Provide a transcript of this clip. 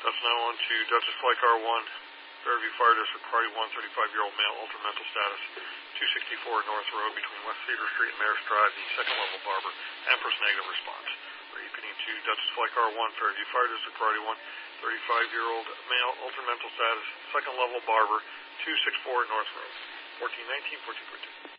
That's now on to Duchess Flight Car 1, Fairview Fire District, Party 1, 35-year-old male, altered mental status, 264 North Road between West Cedar Street and Maris Drive, the second level barber, Empress negative response. Repeating to Duchess Flight Car 1, Fairview Fire District, Party 1, 35-year-old male, altered mental status, second level barber, 264 North Road, 1419, 1442.